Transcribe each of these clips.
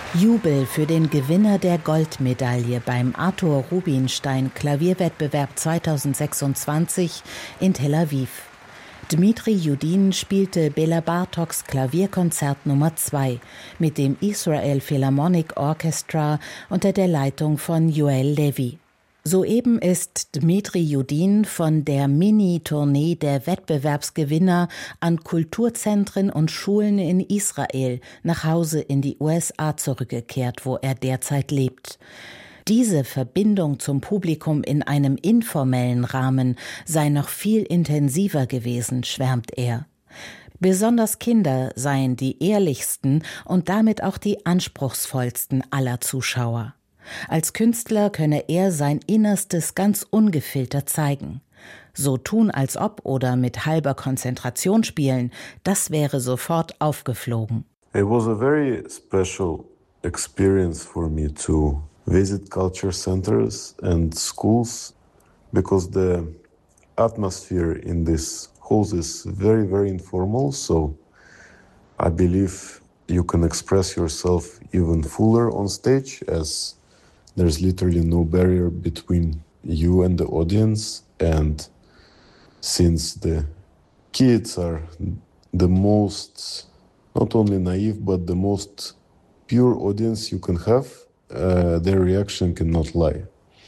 Jubel für den Gewinner der Goldmedaille beim Arthur Rubinstein Klavierwettbewerb 2026 in Tel Aviv. Dmitri Yudin spielte Bela Bartoks Klavierkonzert Nummer 2 mit dem Israel Philharmonic Orchestra unter der Leitung von Yoel Levi. Soeben ist Dmitri Yudin von der Mini-Tournee der Wettbewerbsgewinner an Kulturzentren und Schulen in Israel nach Hause in die USA zurückgekehrt, wo er derzeit lebt. Diese Verbindung zum Publikum in einem informellen Rahmen sei noch viel intensiver gewesen, schwärmt er. Besonders Kinder seien die ehrlichsten und damit auch die anspruchsvollsten aller Zuschauer. Als Künstler könne er sein Innerstes ganz ungefiltert zeigen. So tun als ob oder mit halber Konzentration spielen, das wäre sofort aufgeflogen. It was a very special experience for me to visit culture centers and schools because the atmosphere in these halls is very, very informal. So I believe you can express yourself even fuller on stage as there's literally no barrier between you and the audience. And since the kids are the most, not only naive, but the most pure audience you can have, their reaction cannot lie.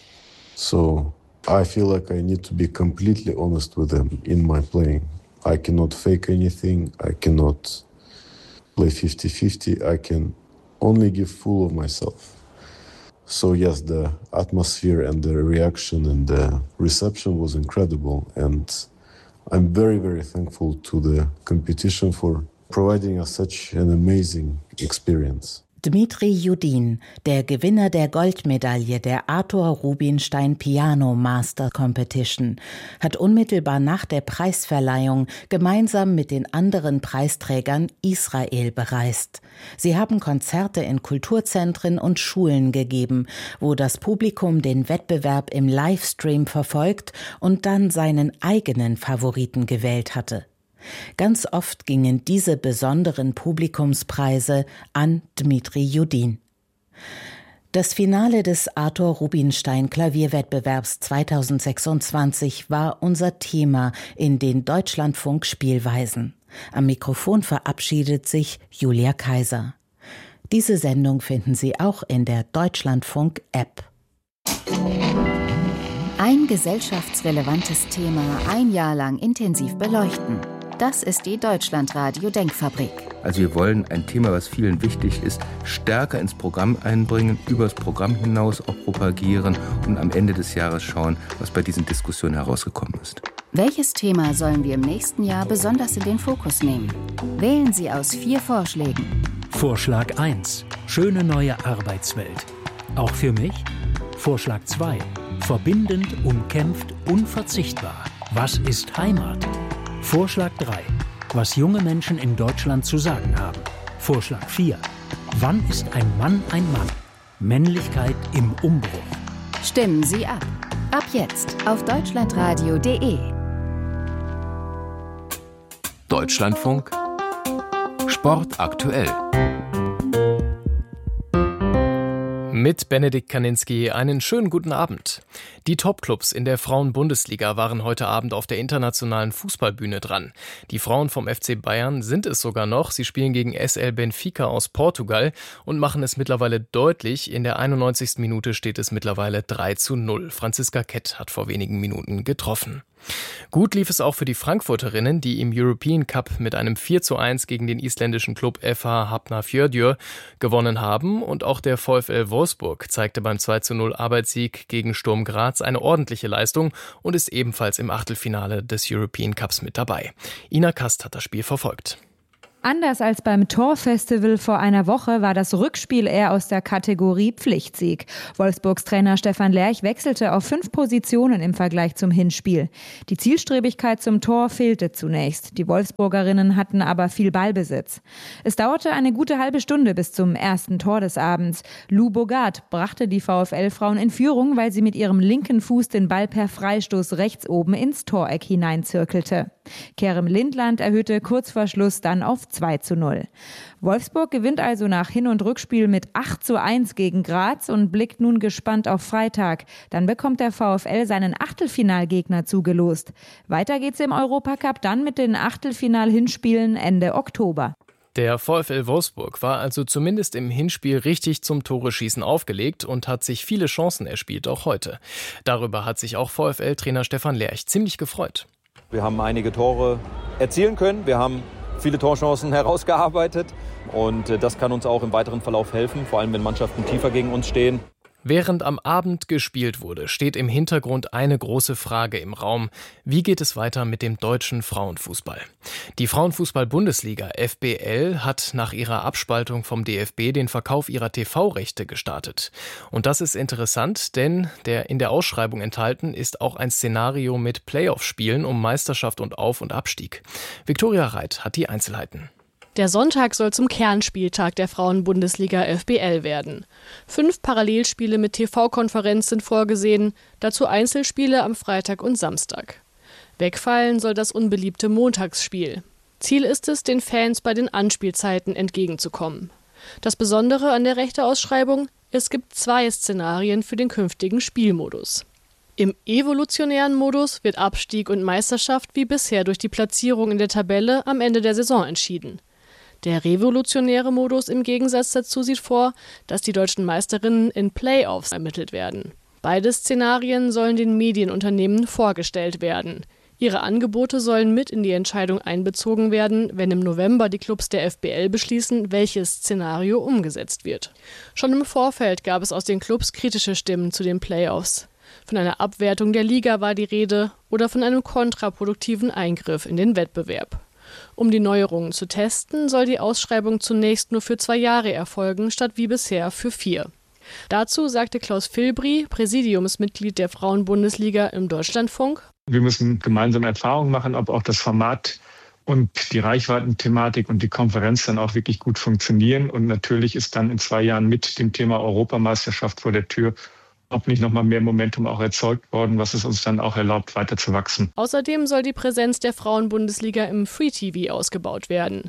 So I feel like I need to be completely honest with them in my playing. I cannot fake anything. I cannot play 50-50. I can only give full of myself. So yes, the atmosphere and the reaction and the reception was incredible. And I'm very, very thankful to the competition for providing us such an amazing experience. Dmitri Yudin, der Gewinner der Goldmedaille der Arthur Rubinstein Piano Master Competition, hat unmittelbar nach der Preisverleihung gemeinsam mit den anderen Preisträgern Israel bereist. Sie haben Konzerte in Kulturzentren und Schulen gegeben, wo das Publikum den Wettbewerb im Livestream verfolgt und dann seinen eigenen Favoriten gewählt hatte. Ganz oft gingen diese besonderen Publikumspreise an Dmitri Yudin. Das Finale des Arthur Rubinstein Klavierwettbewerbs 2026 war unser Thema in den Deutschlandfunk Spielweisen. Am Mikrofon verabschiedet sich Julia Kaiser. Diese Sendung finden Sie auch in der Deutschlandfunk-App. Ein gesellschaftsrelevantes Thema ein Jahr lang intensiv beleuchten. Das ist die Deutschlandradio-Denkfabrik. Also wir wollen ein Thema, was vielen wichtig ist, stärker ins Programm einbringen, übers Programm hinaus auch propagieren und am Ende des Jahres schauen, was bei diesen Diskussionen herausgekommen ist. Welches Thema sollen wir im nächsten Jahr besonders in den Fokus nehmen? Wählen Sie aus 4 Vorschlägen. Vorschlag 1. Schöne neue Arbeitswelt. Auch für mich? Vorschlag 2. Verbindend, umkämpft, unverzichtbar. Was ist Heimat? Vorschlag 3. Was junge Menschen in Deutschland zu sagen haben. Vorschlag 4. Wann ist ein Mann ein Mann? Männlichkeit im Umbruch. Stimmen Sie ab. Ab jetzt auf deutschlandradio.de. Deutschlandfunk Sport aktuell. Mit Benedikt Kaninski einen schönen guten Abend. Die Topclubs in der Frauen-Bundesliga waren heute Abend auf der internationalen Fußballbühne dran. Die Frauen vom FC Bayern sind es sogar noch. Sie spielen gegen SL Benfica aus Portugal und machen es mittlerweile deutlich. In der 91. Minute steht es mittlerweile 3:0. Franziska Kett hat vor wenigen Minuten getroffen. Gut lief es auch für die Frankfurterinnen, die im European Cup mit einem 4:1 gegen den isländischen Club FH Hafnarfjörður gewonnen haben. Und auch der VfL Wolfsburg zeigte beim 2:0 Arbeitssieg gegen Sturm Graz eine ordentliche Leistung und ist ebenfalls im Achtelfinale des European Cups mit dabei. Ina Kast hat das Spiel verfolgt. Anders als beim Torfestival vor einer Woche war das Rückspiel eher aus der Kategorie Pflichtsieg. Wolfsburgs Trainer Stefan Lerch wechselte auf 5 Positionen im Vergleich zum Hinspiel. Die Zielstrebigkeit zum Tor fehlte zunächst. Die Wolfsburgerinnen hatten aber viel Ballbesitz. Es dauerte eine gute halbe Stunde bis zum ersten Tor des Abends. Lou Bogart brachte die VfL-Frauen in Führung, weil sie mit ihrem linken Fuß den Ball per Freistoß rechts oben ins Toreck hineinzirkelte. Kerem Lindland erhöhte kurz vor Schluss dann auf 2:0. Wolfsburg gewinnt also nach Hin- und Rückspiel mit 8:1 gegen Graz und blickt nun gespannt auf Freitag. Dann bekommt der VfL seinen Achtelfinalgegner zugelost. Weiter geht's im Europacup dann mit den Achtelfinal-Hinspielen Ende Oktober. Der VfL Wolfsburg war also zumindest im Hinspiel richtig zum Tore-Schießen aufgelegt und hat sich viele Chancen erspielt, auch heute. Darüber hat sich auch VfL-Trainer Stefan Lerch ziemlich gefreut. Wir haben einige Tore erzielen können, wir haben viele Torchancen herausgearbeitet und das kann uns auch im weiteren Verlauf helfen, vor allem wenn Mannschaften tiefer gegen uns stehen. Während am Abend gespielt wurde, steht im Hintergrund eine große Frage im Raum. Wie geht es weiter mit dem deutschen Frauenfußball? Die Frauenfußball-Bundesliga FBL hat nach ihrer Abspaltung vom DFB den Verkauf ihrer TV-Rechte gestartet. Und das ist interessant, denn in der Ausschreibung enthalten ist auch ein Szenario mit Playoff-Spielen um Meisterschaft und Auf- und Abstieg. Viktoria Reit hat die Einzelheiten. Der Sonntag soll zum Kernspieltag der Frauenbundesliga FBL werden. 5 Parallelspiele mit TV-Konferenz sind vorgesehen, dazu Einzelspiele am Freitag und Samstag. Wegfallen soll das unbeliebte Montagsspiel. Ziel ist es, den Fans bei den Anspielzeiten entgegenzukommen. Das Besondere an der Rechteausschreibung: es gibt 2 Szenarien für den künftigen Spielmodus. Im evolutionären Modus wird Abstieg und Meisterschaft wie bisher durch die Platzierung in der Tabelle am Ende der Saison entschieden. Der revolutionäre Modus im Gegensatz dazu sieht vor, dass die deutschen Meisterinnen in Playoffs ermittelt werden. Beide Szenarien sollen den Medienunternehmen vorgestellt werden. Ihre Angebote sollen mit in die Entscheidung einbezogen werden, wenn im November die Clubs der FBL beschließen, welches Szenario umgesetzt wird. Schon im Vorfeld gab es aus den Clubs kritische Stimmen zu den Playoffs. Von einer Abwertung der Liga war die Rede oder von einem kontraproduktiven Eingriff in den Wettbewerb. Um die Neuerungen zu testen, soll die Ausschreibung zunächst nur für 2 Jahre erfolgen, statt wie bisher für 4. Dazu sagte Klaus Filbri, Präsidiumsmitglied der Frauenbundesliga im Deutschlandfunk: Wir müssen gemeinsam Erfahrungen machen, ob auch das Format und die Reichweitenthematik und die Konferenz dann auch wirklich gut funktionieren. Und natürlich ist dann in 2 Jahren mit dem Thema Europameisterschaft vor der Tür, ob nicht nochmal mehr Momentum auch erzeugt worden, was es uns dann auch erlaubt, weiter zu wachsen. Außerdem soll die Präsenz der Frauenbundesliga im Free-TV ausgebaut werden.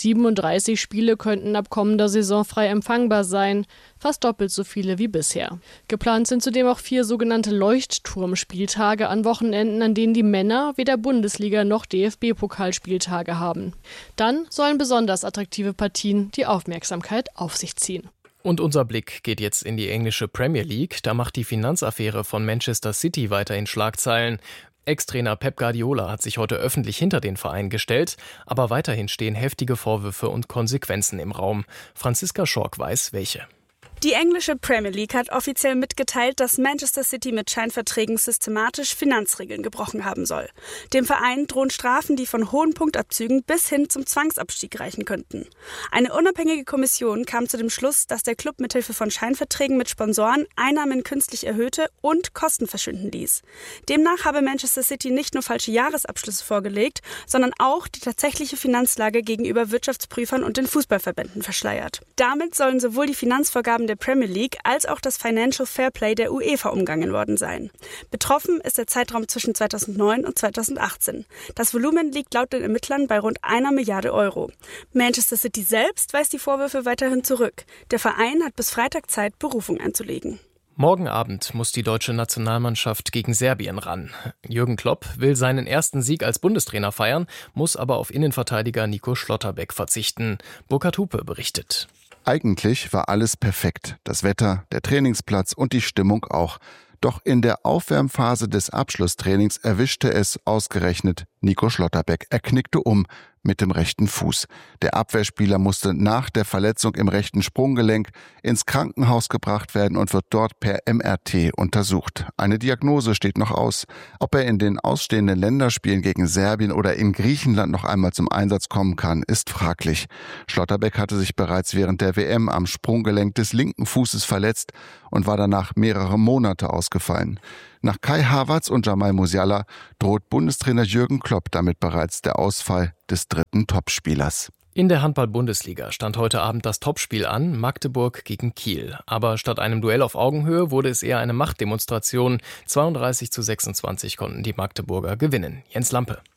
37 Spiele könnten ab kommender Saison frei empfangbar sein, fast doppelt so viele wie bisher. Geplant sind zudem auch 4 sogenannte Leuchtturmspieltage an Wochenenden, an denen die Männer weder Bundesliga noch DFB-Pokalspieltage haben. Dann sollen besonders attraktive Partien die Aufmerksamkeit auf sich ziehen. Und unser Blick geht jetzt in die englische Premier League. Da macht die Finanzaffäre von Manchester City weiterhin Schlagzeilen. Ex-Trainer Pep Guardiola hat sich heute öffentlich hinter den Verein gestellt, aber weiterhin stehen heftige Vorwürfe und Konsequenzen im Raum. Franziska Schork weiß, welche. Die englische Premier League hat offiziell mitgeteilt, dass Manchester City mit Scheinverträgen systematisch Finanzregeln gebrochen haben soll. Dem Verein drohen Strafen, die von hohen Punktabzügen bis hin zum Zwangsabstieg reichen könnten. Eine unabhängige Kommission kam zu dem Schluss, dass der Club mithilfe von Scheinverträgen mit Sponsoren Einnahmen künstlich erhöhte und Kosten verschwinden ließ. Demnach habe Manchester City nicht nur falsche Jahresabschlüsse vorgelegt, sondern auch die tatsächliche Finanzlage gegenüber Wirtschaftsprüfern und den Fußballverbänden verschleiert. Damit sollen sowohl die Finanzvorgaben der Premier League als auch das Financial Fairplay der UEFA umgangen worden sein. Betroffen ist der Zeitraum zwischen 2009 und 2018. Das Volumen liegt laut den Ermittlern bei rund 1 Milliarde Euro. Manchester City selbst weist die Vorwürfe weiterhin zurück. Der Verein hat bis Freitag Zeit, Berufung einzulegen. Morgen Abend muss die deutsche Nationalmannschaft gegen Serbien ran. Jürgen Klopp will seinen ersten Sieg als Bundestrainer feiern, muss aber auf Innenverteidiger Nico Schlotterbeck verzichten. Burkhard Hupe berichtet. Eigentlich war alles perfekt. Das Wetter, der Trainingsplatz und die Stimmung auch. Doch in der Aufwärmphase des Abschlusstrainings erwischte es ausgerechnet Nico Schlotterbeck. Er knickte um mit dem rechten Fuß. Der Abwehrspieler musste nach der Verletzung im rechten Sprunggelenk ins Krankenhaus gebracht werden und wird dort per MRT untersucht. Eine Diagnose steht noch aus. Ob er in den ausstehenden Länderspielen gegen Serbien oder in Griechenland noch einmal zum Einsatz kommen kann, ist fraglich. Schlotterbeck hatte sich bereits während der WM am Sprunggelenk des linken Fußes verletzt und war danach mehrere Monate ausgefallen. Nach Kai Havertz und Jamal Musiala droht Bundestrainer Jürgen Klopp damit bereits der Ausfall des dritten Topspielers. In der Handball-Bundesliga stand heute Abend das Topspiel an, Magdeburg gegen Kiel. Aber statt einem Duell auf Augenhöhe wurde es eher eine Machtdemonstration. 32:26 konnten die Magdeburger gewinnen. Jens Lampe.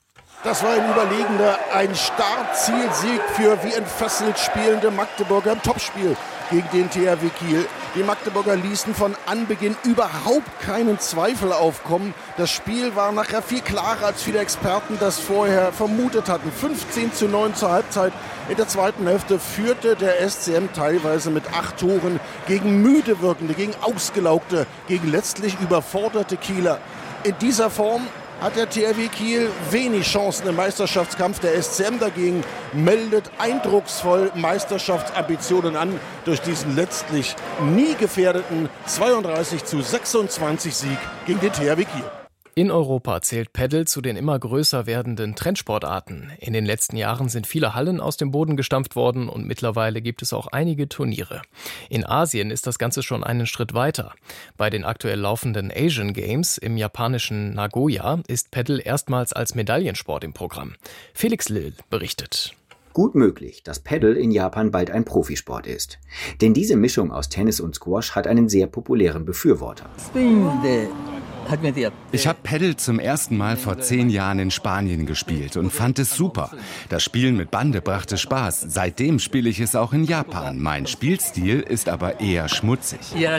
Das war ein überlegender, ein Startzielsieg für wie entfesselt spielende Magdeburger im Topspiel gegen den THW Kiel. Die Magdeburger ließen von Anbeginn überhaupt keinen Zweifel aufkommen. Das Spiel war nachher viel klarer, als viele Experten das vorher vermutet hatten. 15:9 zur Halbzeit. In der zweiten Hälfte führte der SCM teilweise mit 8 Toren gegen müde wirkende, gegen ausgelaugte, gegen letztlich überforderte Kieler. In dieser Form hat der THW Kiel wenig Chancen im Meisterschaftskampf. Der SCM dagegen meldet eindrucksvoll Meisterschaftsambitionen an durch diesen letztlich nie gefährdeten 32:26 Sieg gegen den THW Kiel. In Europa zählt Paddle zu den immer größer werdenden Trendsportarten. In den letzten Jahren sind viele Hallen aus dem Boden gestampft worden und mittlerweile gibt es auch einige Turniere. In Asien ist das Ganze schon einen Schritt weiter. Bei den aktuell laufenden Asian Games im japanischen Nagoya ist Paddle erstmals als Medaillensport im Programm. Felix Lill berichtet. Gut möglich, dass Paddle in Japan bald ein Profisport ist. Denn diese Mischung aus Tennis und Squash hat einen sehr populären Befürworter. Ich habe Paddle zum ersten Mal vor 10 Jahren in Spanien gespielt und fand es super. Das Spielen mit Bande brachte Spaß. Seitdem spiele ich es auch in Japan. Mein Spielstil ist aber eher schmutzig.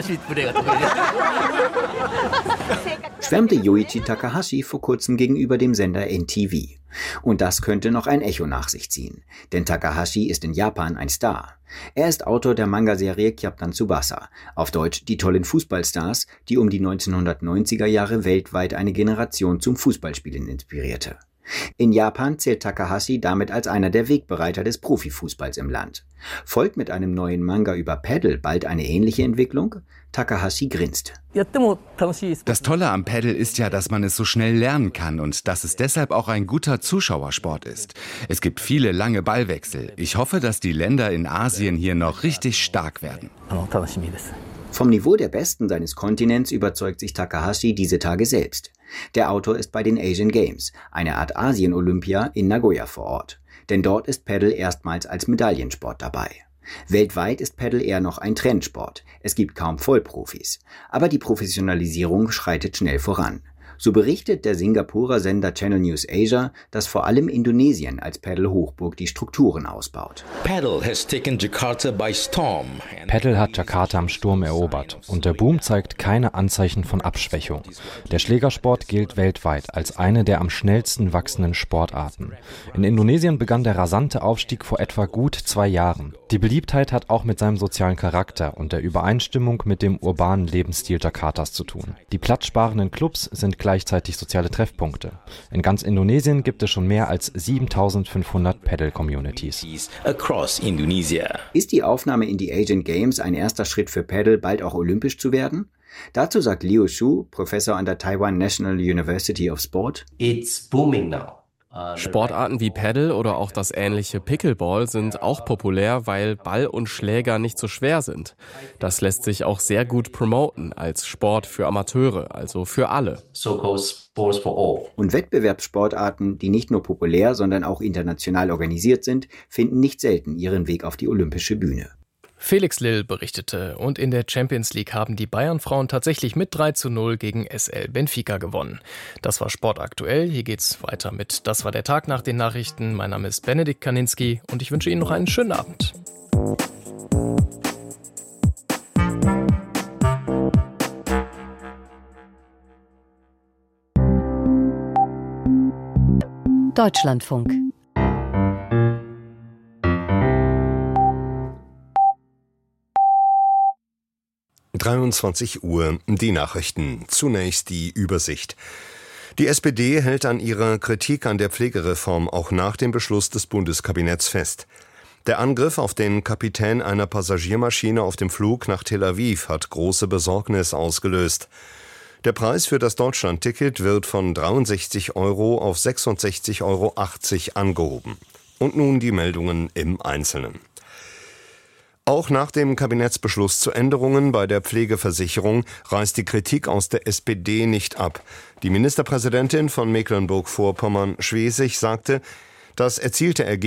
Schwärmte Yoichi Takahashi vor kurzem gegenüber dem Sender NTV. Und das könnte noch ein Echo nach sich ziehen. Denn Takahashi ist in Japan ein Star. Er ist Autor der Manga-Serie Captain Tsubasa, auf Deutsch die tollen Fußballstars, die um die 1990er Jahre weltweit eine Generation zum Fußballspielen inspirierte. In Japan zählt Takahashi damit als einer der Wegbereiter des Profifußballs im Land. Folgt mit einem neuen Manga über Paddle bald eine ähnliche Entwicklung? Takahashi grinst. Das Tolle am Paddle ist ja, dass man es so schnell lernen kann und dass es deshalb auch ein guter Zuschauersport ist. Es gibt viele lange Ballwechsel. Ich hoffe, dass die Länder in Asien hier noch richtig stark werden. Vom Niveau der Besten seines Kontinents überzeugt sich Takahashi diese Tage selbst. Der Autor ist bei den Asian Games, eine Art Asien-Olympia in Nagoya vor Ort. Denn dort ist Paddle erstmals als Medaillensport dabei. Weltweit ist Paddle eher noch ein Trendsport. Es gibt kaum Vollprofis. Aber die Professionalisierung schreitet schnell voran. So berichtet der Singapurer Sender Channel News Asia, dass vor allem Indonesien als Paddle-Hochburg die Strukturen ausbaut. Paddle hat Jakarta im Sturm erobert und der Boom zeigt keine Anzeichen von Abschwächung. Der Schlägersport gilt weltweit als eine der am schnellsten wachsenden Sportarten. In Indonesien begann der rasante Aufstieg vor etwa gut 2 Jahren. Die Beliebtheit hat auch mit seinem sozialen Charakter und der Übereinstimmung mit dem urbanen Lebensstil Jakartas zu tun. Die platzsparenden Clubs sind gleichzeitig soziale Treffpunkte. In ganz Indonesien gibt es schon mehr als 7.500 Paddle-Communities. Ist die Aufnahme in die Asian Games ein erster Schritt für Paddle, bald auch olympisch zu werden? Dazu sagt Liu Shu, Professor an der Taiwan National University of Sport: It's booming now. Sportarten wie Paddle oder auch das ähnliche Pickleball sind auch populär, weil Ball und Schläger nicht so schwer sind. Das lässt sich auch sehr gut promoten als Sport für Amateure, also für alle. Und Wettbewerbssportarten, die nicht nur populär, sondern auch international organisiert sind, finden nicht selten ihren Weg auf die olympische Bühne. Felix Lill berichtete und in der Champions League haben die Bayern-Frauen tatsächlich mit 3:0 gegen SL Benfica gewonnen. Das war Sport aktuell. Hier geht's weiter mit Das war der Tag nach den Nachrichten. Mein Name ist Benedikt Kaninski und ich wünsche Ihnen noch einen schönen Abend. Deutschlandfunk. Uhr, die Nachrichten. Zunächst die Übersicht. Die SPD hält an ihrer Kritik an der Pflegereform auch nach dem Beschluss des Bundeskabinetts fest. Der Angriff auf den Kapitän einer Passagiermaschine auf dem Flug nach Tel Aviv hat große Besorgnis ausgelöst. Der Preis für das Deutschlandticket wird von 63 € auf 66,80 € angehoben. Und nun die Meldungen im Einzelnen. Auch nach dem Kabinettsbeschluss zu Änderungen bei der Pflegeversicherung reißt die Kritik aus der SPD nicht ab. Die Ministerpräsidentin von Mecklenburg-Vorpommern, Schwesig, sagte, das erzielte Ergebnis